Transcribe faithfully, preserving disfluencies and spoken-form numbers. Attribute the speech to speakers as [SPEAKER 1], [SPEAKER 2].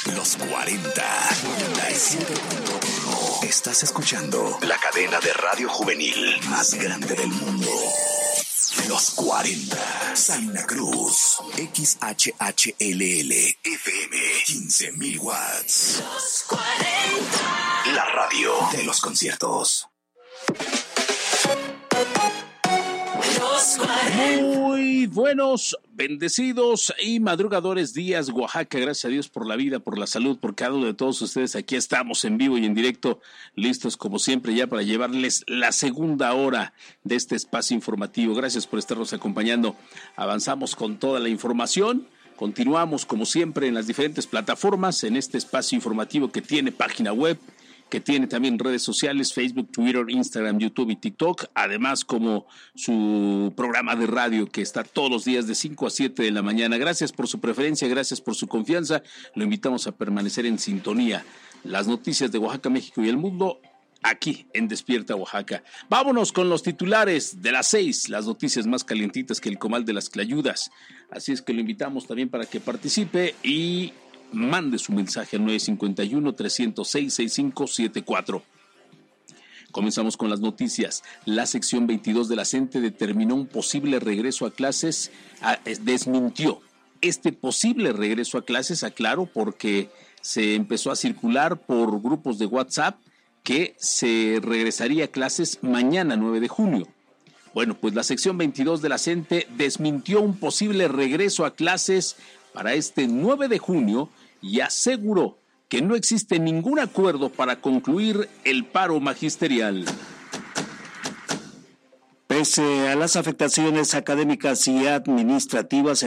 [SPEAKER 1] Los cuarenta, noventa y siete punto uno. Estás escuchando la cadena de radio juvenil más grande del mundo. Los cuarenta, Salina Cruz, X H H L L, F M, quince mil watts. Los cuarenta, la radio de los conciertos.
[SPEAKER 2] Muy buenos, bendecidos y madrugadores días, Oaxaca. Gracias a Dios por la vida, por la salud, por cada uno de todos ustedes. Aquí estamos en vivo y en directo, listos como siempre ya para llevarles la segunda hora de este espacio informativo. Gracias por estarnos acompañando. Avanzamos con toda la información. Continuamos como siempre en las diferentes plataformas en este espacio informativo que tiene página web, que tiene también redes sociales, Facebook, Twitter, Instagram, YouTube y TikTok, además como su programa de radio que está todos los días de cinco a siete de la mañana. Gracias por su preferencia, gracias por su confianza, lo invitamos a permanecer en sintonía. Las noticias de Oaxaca, México y el mundo, aquí en Despierta Oaxaca. Vámonos con los titulares de las seis, las noticias más calientitas que el comal de las Clayudas. Así es que lo invitamos también para que participe y mande su mensaje al nueve cinco uno, tres cero seis, seis cinco siete cuatro. Comenzamos con las noticias. La sección veintidós de la CENTE determinó un posible regreso a clases, a, desmintió este posible regreso a clases, aclaro, porque se empezó a circular por grupos de WhatsApp que se regresaría a clases mañana nueve de junio. Bueno, pues la sección veintidós de la CENTE desmintió un posible regreso a clases para este nueve de junio y aseguró que no existe ningún acuerdo para concluir el paro magisterial.
[SPEAKER 3] Pese a las afectaciones académicas y administrativas,